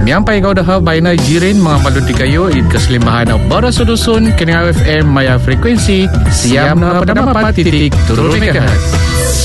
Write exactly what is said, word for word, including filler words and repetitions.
Miampai kau dah baina jirin mga baludi kayo id kaslimbahan ng Bara Sudusun kini F M maya frekuensi siam na pada titik turun megahertz.